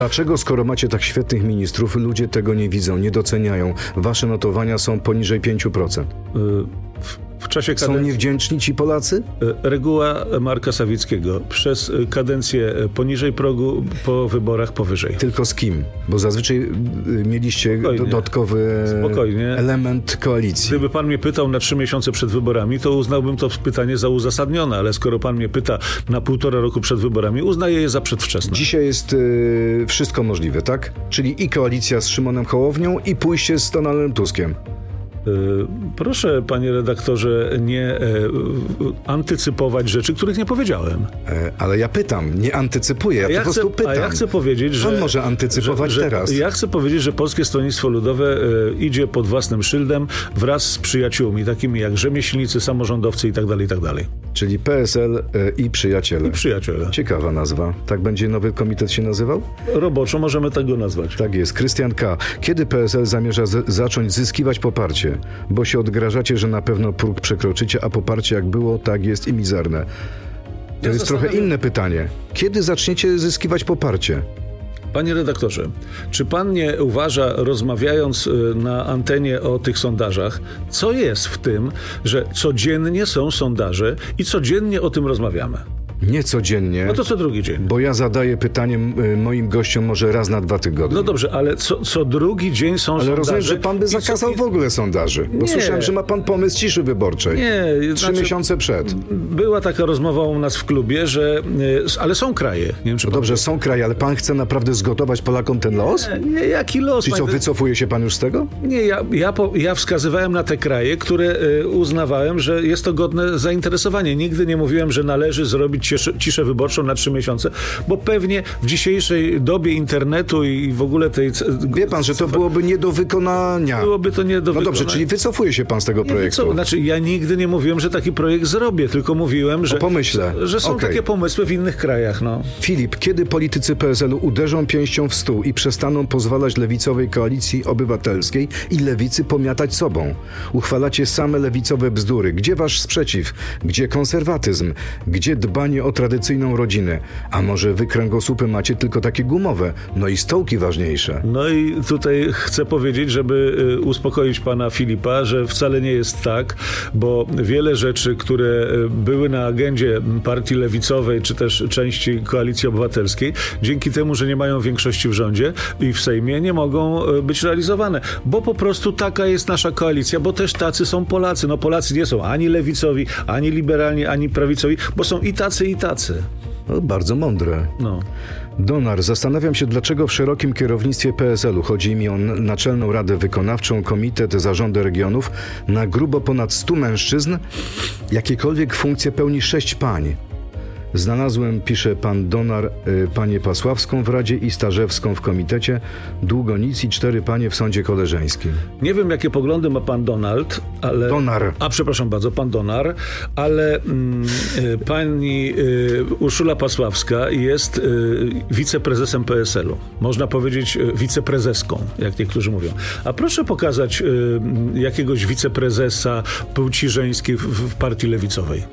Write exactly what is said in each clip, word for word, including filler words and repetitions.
Dlaczego, skoro macie tak świetnych ministrów, ludzie tego nie widzą, nie doceniają? Wasze notowania są poniżej pięć procent. W, w czasie kadencji... Są niewdzięczni ci Polacy? Reguła Marka Sawickiego. Przez kadencję poniżej progu, po wyborach powyżej. Tylko z kim? Bo zazwyczaj mieliście Spokojnie. dodatkowy Spokojnie. element koalicji. Gdyby pan mnie pytał na trzy miesiące przed wyborami, to uznałbym to pytanie za uzasadnione, ale skoro pan mnie pyta na półtora roku przed wyborami, uznaję je za przedwczesne. Dzisiaj jest y, wszystko możliwe, tak? Czyli i koalicja z Szymonem Hołownią, i pójście z Donaldem Tuskiem. Proszę, panie redaktorze, nie e, antycypować rzeczy, których nie powiedziałem. E, ale ja pytam, nie antycypuję, ja, ja po prostu chcę, pytam. A ja chcę powiedzieć, że... Pan może antycypować że, że, teraz. Ja chcę powiedzieć, że Polskie Stronnictwo Ludowe e, idzie pod własnym szyldem wraz z przyjaciółmi, takimi jak rzemieślnicy, samorządowcy i tak dalej, i tak dalej. Czyli P S L e, i przyjaciele. I przyjaciele. Ciekawa nazwa. Tak będzie nowy komitet się nazywał? Roboczo możemy tak go nazwać. Tak jest. Krystian K. Kiedy P S L zamierza z- zacząć zyskiwać poparcie? Bo się odgrażacie, że na pewno próg przekroczycie, a poparcie jak było, tak jest i mizerne. To Ja jest trochę zastanawiam- inne pytanie. Kiedy zaczniecie zyskiwać poparcie? Panie redaktorze, czy pan nie uważa, rozmawiając y, na antenie o tych sondażach, co jest w tym, że codziennie są sondaże i codziennie o tym rozmawiamy? Nie codziennie, No to co drugi dzień. bo ja zadaję pytanie y, moim gościom może raz na dwa tygodnie. No dobrze, ale co, co drugi dzień są Ale sondaże. rozumiem, że pan by i co- zakazał w ogóle sondaży. Bo Nie. słyszałem, że ma pan pomysł ciszy wyborczej. Nie, Trzy znaczy, miesiące przed. była taka rozmowa u nas w klubie, że... y, Ale są kraje. Nie wiem, czy No pan... dobrze, są kraje, ale pan chce naprawdę zgotować Polakom ten los? Nie, nie, jaki los? Czyli co, panie- wycofuje się pan już z tego? Nie, ja, ja, po, ja wskazywałem na te kraje, które y, uznawałem, że jest to godne zainteresowania. Nigdy nie mówiłem, że należy zrobić ciszę, ciszę wyborczą na trzy miesiące, bo pewnie w dzisiejszej dobie internetu i w ogóle tej... Wie pan, że to byłoby nie do wykonania. Byłoby to nie do No wykonania. dobrze, czyli wycofuje się pan z tego Nie, projektu. co, znaczy ja nigdy nie mówiłem, że taki projekt zrobię, tylko mówiłem, że, O pomyśle. że są Okej. takie pomysły w innych krajach. No. Filip, kiedy politycy P S L-u uderzą pięścią w stół i przestaną pozwalać lewicowej koalicji obywatelskiej i lewicy pomiatać sobą? Uchwalacie same lewicowe bzdury. Gdzie wasz sprzeciw? Gdzie konserwatyzm? Gdzie dbanie o tradycyjną rodzinę? A może wy kręgosłupy macie tylko takie gumowe? No i stołki ważniejsze. No i tutaj chcę powiedzieć, żeby y, uspokoić pana Filipa, że wcale nie jest tak, bo wiele rzeczy, które y, były na agendzie partii lewicowej, czy też części Koalicji Obywatelskiej, dzięki temu, że nie mają większości w rządzie i w Sejmie, nie mogą y, być realizowane. Bo po prostu taka jest nasza koalicja, bo też tacy są Polacy. No Polacy nie są ani lewicowi, ani liberalni, ani prawicowi, bo są i tacy, i tacy. No, bardzo mądre. No. Donar, zastanawiam się, dlaczego w szerokim kierownictwie P S L-u, chodzi mi o Naczelną Radę Wykonawczą, Komitet, Zarządy Regionów, na grubo ponad stu mężczyzn, jakiekolwiek funkcje pełni sześć pań. Znalazłem, pisze pan Donar, y, panię Pasławską w Radzie i Starzewską w komitecie, długo nic i cztery panie w sądzie koleżeńskim. Nie wiem, jakie poglądy ma pan Donald, ale... Donar. A, przepraszam bardzo, pan Donar, ale mm, y, pani y, Urszula Pasławska jest y, wiceprezesem P S L-u. Można powiedzieć y, wiceprezeską, jak niektórzy mówią. A proszę pokazać y, jakiegoś wiceprezesa płci żeńskiej w, w partii lewicowej.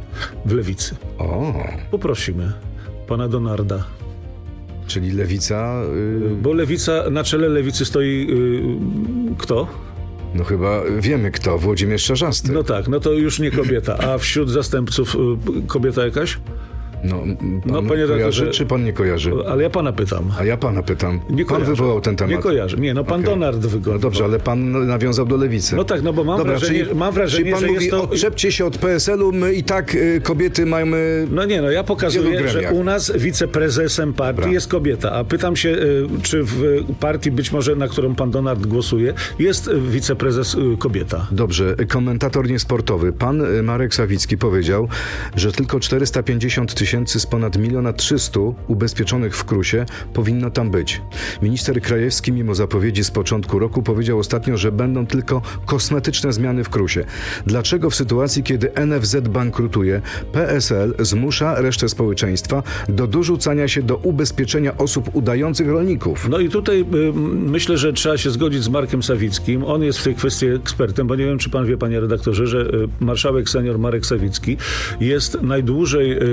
W lewicy. O, Poprosimy pana Donarda. czyli lewica, y, Bo lewica, na czele lewicy stoi y, kto? no chyba wiemy kto, Włodzimierz Czarzasty. No tak, no to już nie kobieta. A wśród zastępców y, kobieta jakaś? No, pan No, panie kojarzy, redaktorze- czy pan nie kojarzy? Ale ja pana pytam. A ja pana pytam. Nie Pan kojarzę. wywołał ten temat. Nie kojarzę. Nie, no pan Okej. Donard wywołał. No dobrze, ale pan nawiązał do lewicy. No tak, no bo mam Dobra, wrażenie, czyli, mam wrażenie czyli pan że mówi, jest to... odczepcie się od P S L-u, my i tak y, kobiety mamy... No nie, no ja W pokazuję, wielu że gremiach. u nas wiceprezesem partii Dobra. jest kobieta, a pytam się, y, czy w partii być może, na którą pan Donald głosuje, jest y, wiceprezes y, kobieta. Dobrze, komentator niesportowy. Pan y, Marek Sawicki powiedział, że tylko czterysta pięćdziesiąt tysięcy z ponad miliona trzystu ubezpieczonych w KRUS-ie powinno tam być. Minister Krajewski, mimo zapowiedzi z początku roku, powiedział ostatnio, że będą tylko kosmetyczne zmiany w KRUS-ie. Dlaczego w sytuacji, kiedy N F Z bankrutuje, P S L zmusza resztę społeczeństwa do dorzucania się do ubezpieczenia osób udających rolników? No i tutaj y, myślę, że trzeba się zgodzić z Markiem Sawickim. On jest w tej kwestii ekspertem, bo nie wiem, czy pan wie, panie redaktorze, że y, marszałek senior Marek Sawicki jest najdłużej y, pełniący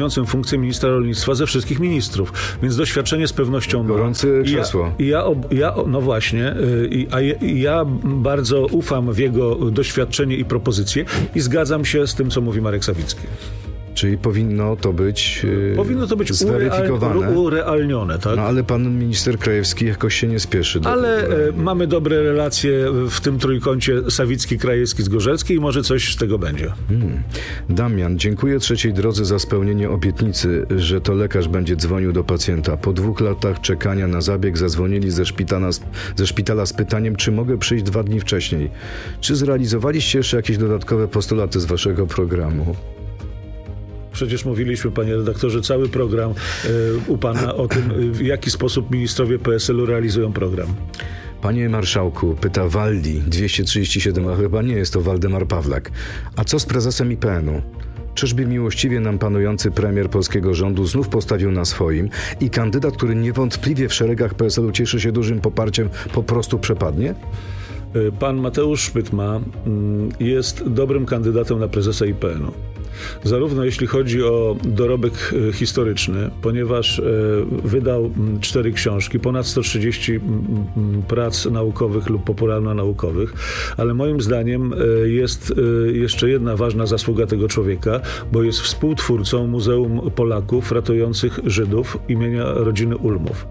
pełniącym funkcję ministra rolnictwa ze wszystkich ministrów. Więc doświadczenie z pewnością ma. Gorące krzesło. I ja, i ja, ja, no właśnie, i, a ja, ja bardzo ufam w jego doświadczenie i propozycje i zgadzam się z tym, co mówi Marek Sawicki. Czyli powinno to być yy, Powinno to być zweryfikowane. Ureal, urealnione, tak? No ale pan minister Krajewski jakoś się nie spieszy. Do ale tego. e, mamy dobre relacje w tym trójkącie Sawicki, Krajewski, Zgorzelski i może coś z tego będzie. Hmm. Damian, dziękuję Trzeciej Drodze za spełnienie obietnicy, że to lekarz będzie dzwonił do pacjenta. Po dwóch latach czekania na zabieg zadzwonili ze szpitala, ze szpitala z pytaniem, czy mogę przyjść dwa dni wcześniej. Czy zrealizowaliście jeszcze jakieś dodatkowe postulaty z waszego programu? Przecież mówiliśmy, panie redaktorze, cały program y, u pana o tym, w jaki sposób ministrowie P S L u realizują program. Panie marszałku, pyta Waldi dwieście trzydzieści siedem, a chyba nie jest to Waldemar Pawlak. A co z prezesem I P N u? Czyżby miłościwie nam panujący premier polskiego rządu znów postawił na swoim i kandydat, który niewątpliwie w szeregach P S L u cieszy się dużym poparciem, po prostu przepadnie? Pan Mateusz Szpytma jest dobrym kandydatem na prezesa I P N u. Zarówno jeśli chodzi o dorobek historyczny, ponieważ wydał cztery książki, ponad sto trzydzieści prac naukowych lub popularno-naukowych, ale moim zdaniem jest jeszcze jedna ważna zasługa tego człowieka, bo jest współtwórcą Muzeum Polaków ratujących Żydów imienia rodziny Ulmów.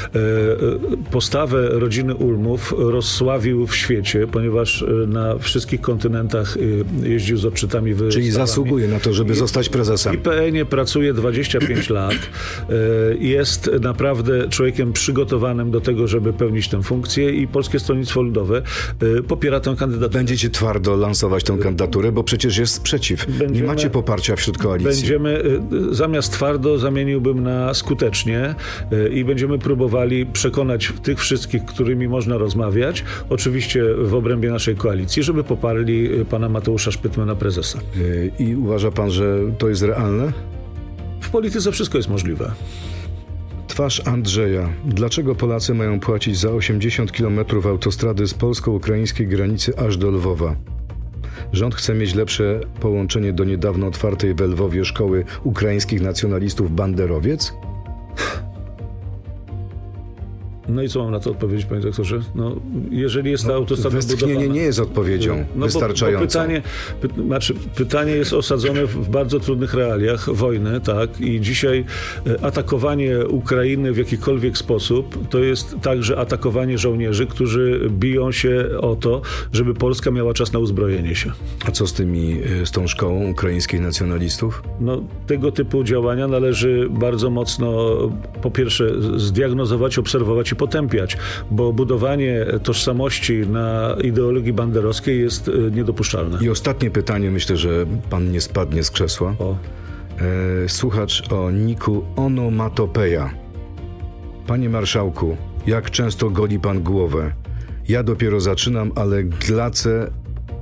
Postawę rodziny Ulmów rozsławił w świecie, ponieważ na wszystkich kontynentach jeździł z odczytami wystawami. Czyli zasługuje na to, żeby I, zostać prezesem. W I P N ie pracuje dwadzieścia pięć lat. Jest naprawdę człowiekiem przygotowanym do tego, żeby pełnić tę funkcję i Polskie Stronnictwo Ludowe popiera tę kandydaturę. Będziecie twardo lansować tę kandydaturę, bo przecież jest sprzeciw. Będziemy, nie macie poparcia wśród koalicji. Będziemy, zamiast twardo zamieniłbym na skutecznie i będziemy próbowali przekonać tych wszystkich, którymi można rozmawiać, oczywiście w obrębie naszej koalicji, żeby poparli pana Mateusza Szpytmę na prezesa. I uważa pan, że to jest realne? W polityce wszystko jest możliwe. Twarz Andrzeja. Dlaczego Polacy mają płacić za osiemdziesiąt kilometrów autostrady z polsko-ukraińskiej granicy aż do Lwowa? Rząd chce mieć lepsze połączenie do niedawno otwartej we Lwowie szkoły ukraińskich nacjonalistów Banderowiec? No i co mam na to odpowiedzieć, panie doktorze? No, jeżeli jest ta no, autostrada westchnienie budowana... nie jest odpowiedzią no, wystarczającą. Bo, bo pytanie, py, znaczy, pytanie jest osadzone w bardzo trudnych realiach wojny, tak? I dzisiaj atakowanie Ukrainy w jakikolwiek sposób to jest także atakowanie żołnierzy, którzy biją się o to, żeby Polska miała czas na uzbrojenie się. A co z tymi, z tą szkołą ukraińskich nacjonalistów? No, tego typu działania należy bardzo mocno, po pierwsze, zdiagnozować, obserwować i potępiać, bo budowanie tożsamości na ideologii banderowskiej jest niedopuszczalne. I ostatnie pytanie, myślę, że pan nie spadnie z krzesła. O. E, słuchacz o niku Onomatopeja. Panie marszałku, jak często goli pan głowę? Ja dopiero zaczynam, ale glacę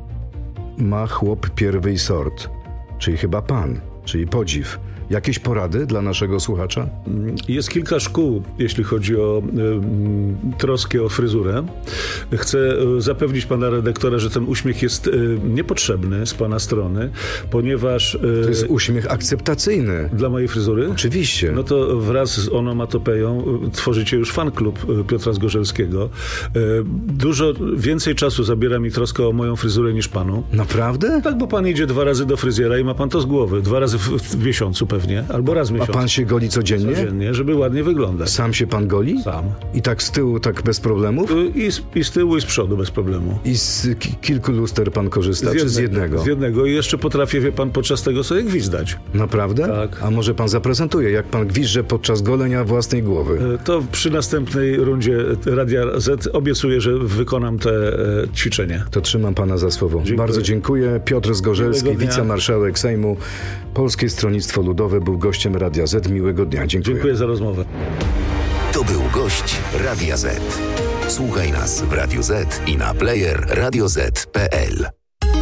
ma chłop pierwej sort. Czyli chyba pan, czyli podziw. Jakieś porady dla naszego słuchacza? Jest kilka szkół, jeśli chodzi o y, troskę o fryzurę. Chcę zapewnić pana redaktora, że ten uśmiech jest y, niepotrzebny z pana strony, ponieważ... Y, to jest uśmiech akceptacyjny. Dla mojej fryzury? Oczywiście. No to wraz z onomatopeją tworzycie już fan klub Piotra Zgorzelskiego. Y, dużo więcej czasu zabiera mi troska o moją fryzurę niż panu. Naprawdę? Tak, bo pan idzie dwa razy do fryzjera i ma pan to z głowy. Dwa razy w, w miesiącu pewnie. Albo raz w miesiącu. A pan się goli codziennie? Codziennie, żeby ładnie wyglądać. Sam się pan goli? Sam. I tak z tyłu, tak bez problemów? I z, i z tyłu, i z przodu bez problemu. I z ki- kilku luster pan korzysta, z czy jednego, z jednego? Z jednego. I jeszcze potrafię, wie pan, podczas tego sobie gwizdać. Naprawdę? Tak. A może pan zaprezentuje, jak pan gwizdże podczas golenia własnej głowy? To przy następnej rundzie Radia Z obiecuję, że wykonam te e, ćwiczenie. To trzymam pana za słowo. Dziękuję. Bardzo dziękuję. Piotr Zgorzelski, wicemarszałek Sejmu, Polskie Stronnictwo Ludowe, był gościem Radia Z. Miłego dnia. Dziękuję. Dziękuję za rozmowę. To był gość Radia Z. Słuchaj nas w Radio Z i na player radio zet kropka pe el.